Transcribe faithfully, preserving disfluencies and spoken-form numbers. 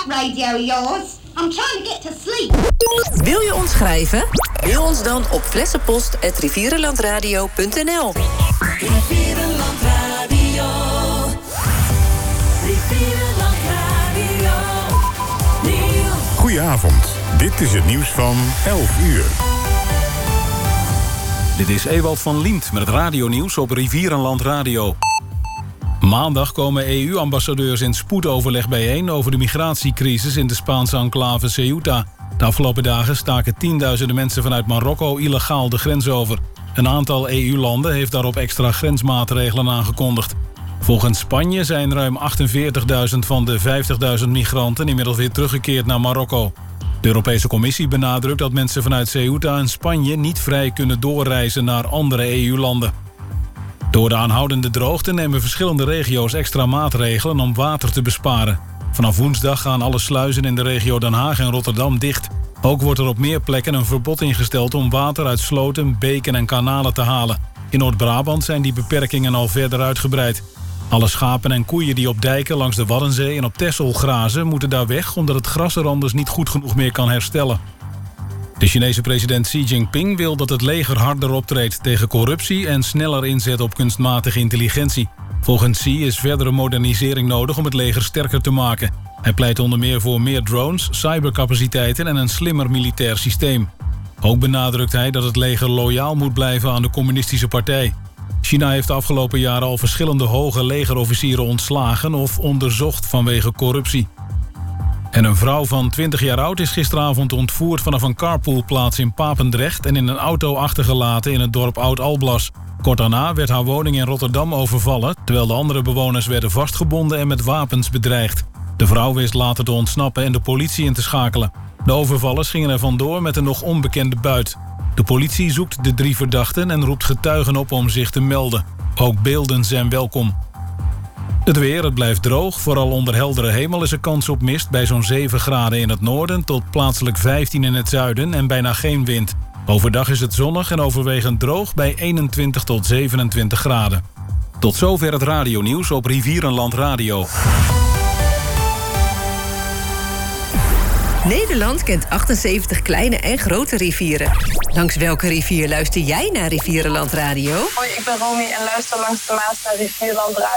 radio of yours. I'm trying to get to sleep. Wil je ons schrijven? Mail ons dan op flessenpost at rivierenlandradio punt n l. Rivierenland Radio. Rivierenland Radio. Nieuws. Goedenavond. Dit is het nieuws van elf uur. Dit is Ewald van Liemt met het radionieuws op Rivierenland Radio. Maandag komen E U-ambassadeurs in spoedoverleg bijeen over de migratiecrisis in de Spaanse enclave Ceuta. De afgelopen dagen staken tienduizenden mensen vanuit Marokko illegaal de grens over. Een aantal E U-landen heeft daarop extra grensmaatregelen aangekondigd. Volgens Spanje zijn ruim achtenveertigduizend van de vijftigduizend migranten inmiddels weer teruggekeerd naar Marokko. De Europese Commissie benadrukt dat mensen vanuit Ceuta en Spanje niet vrij kunnen doorreizen naar andere E U-landen. Door de aanhoudende droogte nemen verschillende regio's extra maatregelen om water te besparen. Vanaf woensdag gaan alle sluizen in de regio Den Haag en Rotterdam dicht. Ook wordt er op meer plekken een verbod ingesteld om water uit sloten, beken en kanalen te halen. In Noord-Brabant zijn die beperkingen al verder uitgebreid. Alle schapen en koeien die op dijken langs de Waddenzee en op Texel grazen moeten daar weg omdat het gras er anders niet goed genoeg meer kan herstellen. De Chinese president Xi Jinping wil dat het leger harder optreedt tegen corruptie en sneller inzet op kunstmatige intelligentie. Volgens Xi is verdere modernisering nodig om het leger sterker te maken. Hij pleit onder meer voor meer drones, cybercapaciteiten en een slimmer militair systeem. Ook benadrukt hij dat het leger loyaal moet blijven aan de communistische partij. China heeft de afgelopen jaren al verschillende hoge legerofficieren ontslagen of onderzocht vanwege corruptie. En een vrouw van twintig jaar oud is gisteravond ontvoerd vanaf een carpoolplaats in Papendrecht en in een auto achtergelaten in het dorp Oud-Alblas. Kort daarna werd haar woning in Rotterdam overvallen, terwijl de andere bewoners werden vastgebonden en met wapens bedreigd. De vrouw wist later te ontsnappen en de politie in te schakelen. De overvallers gingen er vandoor met een nog onbekende buit. De politie zoekt de drie verdachten en roept getuigen op om zich te melden. Ook beelden zijn welkom. Het weer, het blijft droog. Vooral onder heldere hemel is er kans op mist bij zo'n zeven graden in het noorden tot plaatselijk vijftien in het zuiden en bijna geen wind. Overdag is het zonnig en overwegend droog bij eenentwintig tot zevenentwintig graden. Tot zover het radionieuws op Rivierenland Radio. Nederland kent achtenzeventig kleine en grote rivieren. Langs welke rivier luister jij naar Rivierenland Radio? Hoi, ik ben Romy en luister langs de Maas naar Rivierenland Radio.